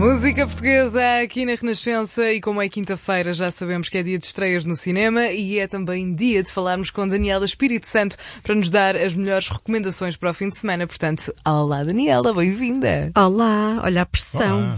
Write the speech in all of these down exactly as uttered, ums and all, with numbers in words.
Música portuguesa aqui na Renascença, e como é quinta-feira já sabemos que é dia de estreias no cinema e é também dia de falarmos com Daniela Espírito Santo para nos dar as melhores recomendações para o fim de semana. Portanto, olá Daniela, bem-vinda. Olá, olha a pressão.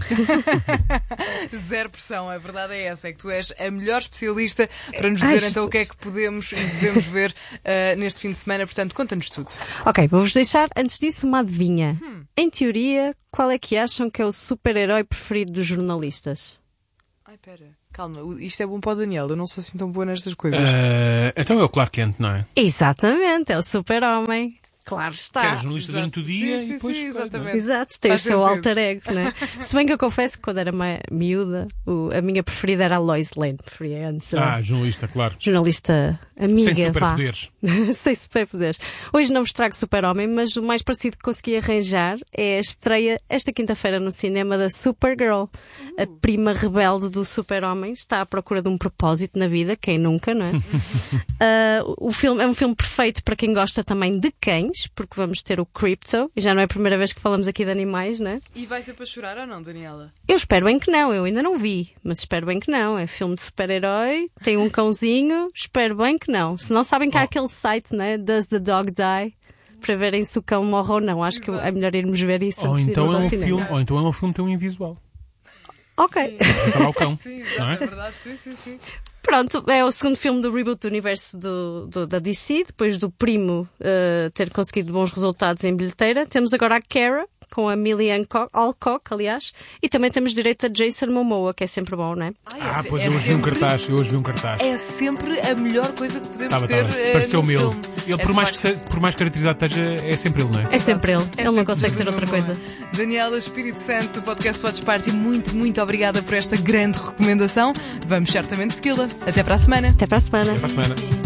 Zero pressão, a verdade é essa, é que tu és a melhor especialista para nos dizer Ai, então o que é que podemos e devemos ver uh, neste fim de semana, portanto conta-nos tudo. Ok, vou-vos deixar antes disso uma adivinha. Hum. Em teoria, qual é que acham que é o super-herói preferido dos jornalistas? Ai, pera, calma, isto é bom para o Daniel, eu não sou assim tão boa nestas coisas. Uh, então é o Clark Kent, não é? Exatamente, é o super-homem. Claro está. Que era jornalista Exato. durante o dia sim, sim, e depois... Sim, exatamente. Exato, tem Faz o seu sentido. alter ego, né? Se bem que eu confesso que quando era uma miúda, o, a minha preferida era a Lois Lane. Preferia antes. Ah, jornalista, claro. Jornalista amiga, Sem superpoderes. Sem superpoderes. Hoje não vos trago Super-Homem, mas o mais parecido que consegui arranjar é a estreia esta quinta-feira no cinema da Supergirl. Uh. A prima rebelde do Super-Homem está à procura de um propósito na vida, quem nunca, não é? uh, o filme é um filme perfeito para quem gosta também de cães, porque vamos ter o Crypto, e já não é a primeira vez que falamos aqui de animais, não é? E vai ser para chorar ou não, Daniela? Eu espero bem que não, eu ainda não vi, mas espero bem que não. É filme de super-herói, tem um cãozinho, espero bem que não. Se não sabem que há oh. aquele site, né? Does the Dog Die? Para verem se o cão morre ou não. Acho Exato. que é melhor irmos ver isso ou antes então de irmos é ao um cinema. filme, Ou então é um filme que tem um invisual. Ok. Então lá o cão. Sim, não é? é verdade, sim, sim, sim. Pronto, é o segundo filme do reboot do universo do, do, da D C, depois do primo uh, ter conseguido bons resultados em bilheteira. Temos agora a Kara, com a Millie Alcock, aliás, e também temos direito a Jason Momoa, que é sempre bom, não é? Ai, ah, é, pois é eu hoje sempre, vi um cartaz, eu hoje vi um cartaz. É sempre a melhor coisa que podemos tava, ter. Tava. Pareceu-me ele. Ele, é por, mais que se, por mais caracterizado esteja, é sempre ele, não é? É sempre ele. É ele sempre não consegue ser outra Momoa. coisa. Daniela Espírito Santo, do podcast Watch Party, muito, muito obrigada por esta grande recomendação. Vamos certamente segui-la. Até para a semana. Até para a semana. Até para a semana.